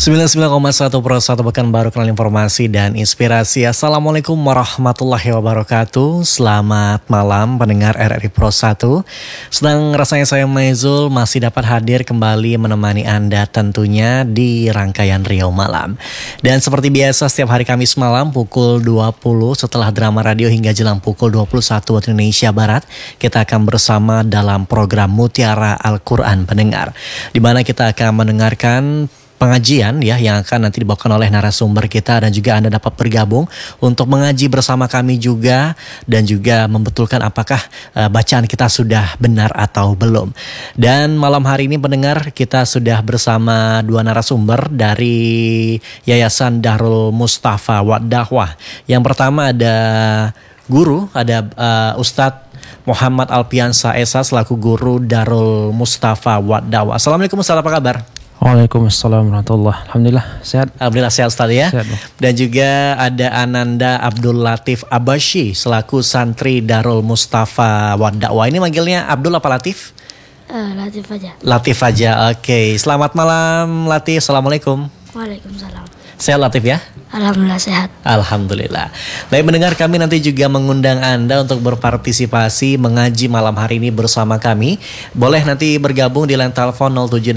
99,1 Pekan Baru, kenal informasi dan inspirasi. Assalamualaikum warahmatullahi wabarakatuh. Selamat malam pendengar RRI Pro 1. Sedang rasanya saya Maizul masih dapat hadir kembali menemani Anda tentunya di rangkaian Riau Malam. Dan seperti biasa setiap hari Kamis malam pukul 20 setelah drama radio hingga jelang pukul 21 waktu Indonesia Barat, kita akan bersama dalam program Mutiara Al-Quran pendengar, di mana kita akan mendengarkan pengajian ya yang akan nanti dibawakan oleh narasumber kita, dan juga Anda dapat bergabung untuk mengaji bersama kami juga, dan juga membetulkan apakah bacaan kita sudah benar atau belum. Dan malam hari ini pendengar, kita sudah bersama dua narasumber dari Yayasan Darul Mustafa Wad-Da'wah. Yang pertama ada guru, ada Ustadz Muhammad Alpiansa Esa selaku guru Darul Mustafa Wad-Da'wah. Assalamualaikum Ustadz, apa kabar? Waalaikumsalam warahmatullahi. Alhamdulillah sehat. Alhamdulillah sehat Ustaz ya. Sehat, dan juga ada Ananda Abdul Latif Abbasy selaku santri Darul Mustafa Wad-Da'wah. Ini manggilnya Abdul apa Latif? Latif aja. Latif aja. Oke. Selamat malam Latif. Assalamualaikum. Waalaikumsalam. Sehat Latif ya? Alhamdulillah sehat. Alhamdulillah. Baik mendengar, kami nanti juga mengundang Anda untuk berpartisipasi mengaji malam hari ini bersama kami. Boleh nanti bergabung di line telepon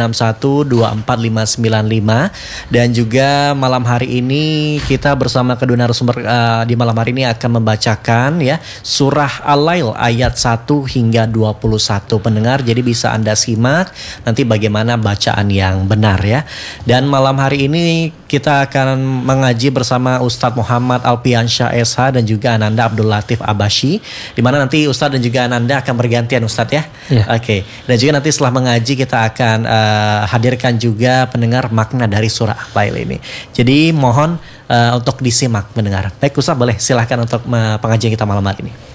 0761245595. Dan juga malam hari ini kita bersama kedua narasumber di malam hari ini akan membacakan ya surah Al-Lail ayat 1 hingga 21 pendengar. Jadi bisa Anda simak nanti bagaimana bacaan yang benar ya. Dan malam hari ini kita akan mengaji bersama Ustadz Muhammad Alpiansa SH dan juga Ananda Abdul Latif Abbasy, di mana nanti Ustadz dan juga Ananda akan bergantian Ustadz ya. Oke. Dan juga nanti setelah mengaji kita akan hadirkan juga pendengar makna dari surah Al-Lail ini. Jadi mohon untuk disimak mendengar. Baik Ustadz, boleh silahkan untuk pengajian kita malam hari ini.